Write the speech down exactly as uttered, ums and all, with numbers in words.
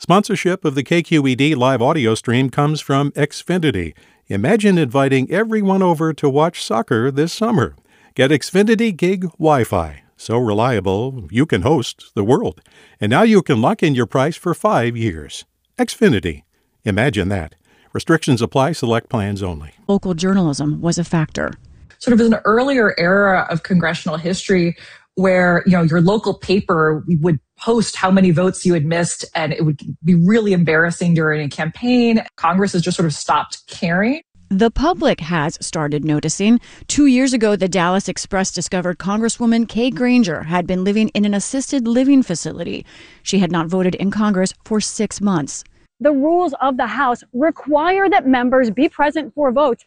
Sponsorship of the K Q E D live audio stream comes from Xfinity. Imagine inviting everyone over to watch soccer this summer. Get Xfinity Gig Wi-Fi. So reliable, you can host the world. And now you can lock in your price for five years. Xfinity. Imagine that. Restrictions apply. Select plans only. Local journalism was a factor. Sort of an earlier era of congressional history where, you know, your local paper would post how many votes you had missed, and it would be really embarrassing during a campaign. Congress has just sort of stopped caring. The public has started noticing. Two years ago, the Dallas Express discovered Congresswoman Kay Granger had been living in an assisted living facility. She had not voted in Congress for six months. The rules of the House require that members be present for votes